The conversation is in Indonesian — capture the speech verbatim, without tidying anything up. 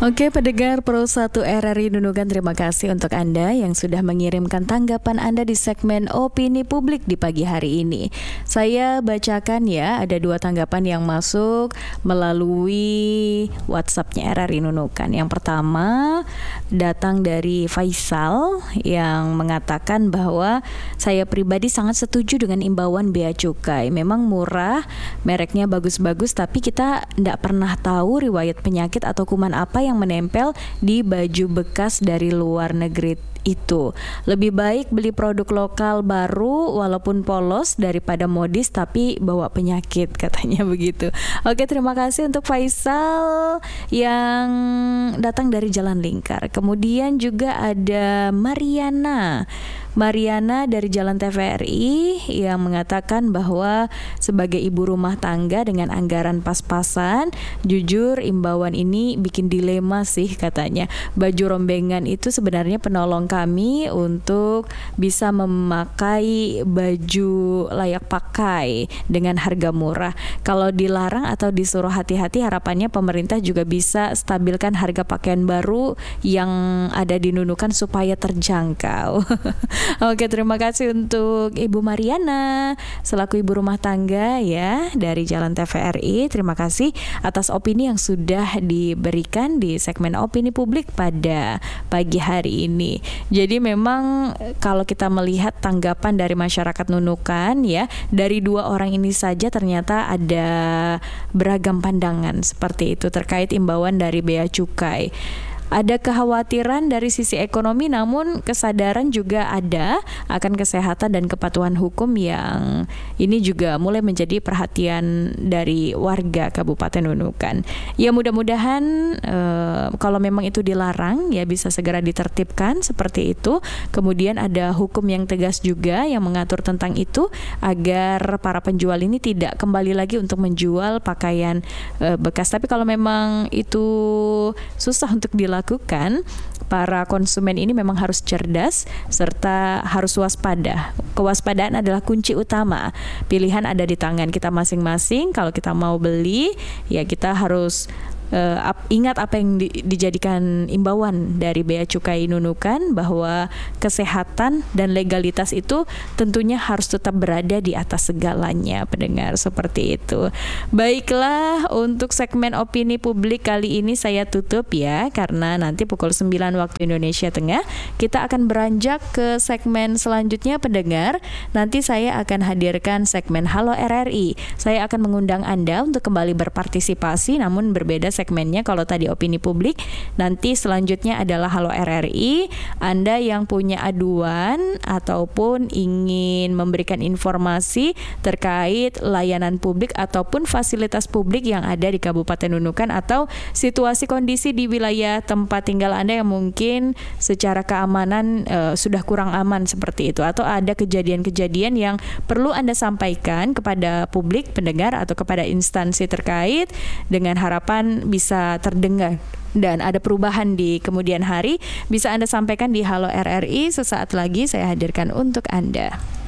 Oke, pendengar Pro satu R R I Nunukan, terima kasih untuk Anda yang sudah mengirimkan tanggapan Anda di segmen Opini Publik di pagi hari ini. Saya bacakan ya, ada dua tanggapan yang masuk melalui WhatsApp-nya R R I Nunukan. Yang pertama datang dari Faisal yang mengatakan bahwa saya pribadi sangat setuju dengan imbauan Bea Cukai. Memang murah, mereknya bagus-bagus, tapi kita tidak pernah tahu riwayat penyakit atau kuman apa yang yang menempel di baju bekas dari luar negeri itu. Lebih baik beli produk lokal baru walaupun polos daripada modis tapi bawa penyakit, katanya begitu. Oke, terima kasih untuk Faisal yang datang dari Jalan Lingkar. Kemudian juga ada Mariana Mariana dari Jalan T V R I yang mengatakan bahwa sebagai ibu rumah tangga dengan anggaran pas-pasan, jujur imbauan ini bikin dilema sih, katanya. Baju rombengan itu sebenarnya penolong kami untuk bisa memakai baju layak pakai dengan harga murah. Kalau dilarang atau disuruh hati-hati, harapannya pemerintah juga bisa stabilkan harga pakaian baru yang ada di Nunukan supaya terjangkau. Oke, terima kasih untuk Ibu Mariana selaku ibu rumah tangga ya dari Jalan T V R I. Terima kasih atas opini yang sudah diberikan di segmen Opini Publik pada pagi hari ini. Jadi memang kalau kita melihat tanggapan dari masyarakat Nunukan ya, dari dua orang ini saja ternyata ada beragam pandangan seperti itu terkait imbauan dari Bea Cukai. Ada kekhawatiran dari sisi ekonomi, namun kesadaran juga ada akan kesehatan dan kepatuhan hukum yang ini juga mulai menjadi perhatian dari warga Kabupaten Nunukan. Ya, mudah-mudahan eh, kalau memang itu dilarang ya bisa segera ditertibkan seperti itu. Kemudian ada hukum yang tegas juga yang mengatur tentang itu agar para penjual ini tidak kembali lagi untuk menjual pakaian eh, bekas. Tapi kalau memang itu susah untuk dilakukan, lakukan, para konsumen ini memang harus cerdas serta harus waspada. Kewaspadaan adalah kunci utama. Pilihan ada di tangan kita masing-masing. Kalau kita mau beli, ya kita harus Uh, ap, ingat apa yang di, dijadikan imbauan dari Bea Cukai Nunukan, bahwa kesehatan dan legalitas itu tentunya harus tetap berada di atas segalanya, pendengar, seperti itu. Baiklah, untuk segmen Opini Publik kali ini saya tutup ya, karena nanti pukul sembilan waktu Indonesia Tengah kita akan beranjak ke segmen selanjutnya, pendengar. Nanti saya akan hadirkan segmen Halo R R I. Saya akan mengundang Anda untuk kembali berpartisipasi, namun berbeda segmennya. Kalau tadi Opini Publik, nanti selanjutnya adalah Halo R R I. Anda yang punya aduan ataupun ingin memberikan informasi terkait layanan publik ataupun fasilitas publik yang ada di Kabupaten Nunukan, atau situasi kondisi di wilayah tempat tinggal Anda yang mungkin secara keamanan e, sudah kurang aman seperti itu, atau ada kejadian-kejadian yang perlu Anda sampaikan kepada publik, pendengar, atau kepada instansi terkait dengan harapan bisa terdengar dan ada perubahan di kemudian hari, bisa Anda sampaikan di Halo R R I. Sesaat lagi saya hadirkan untuk Anda.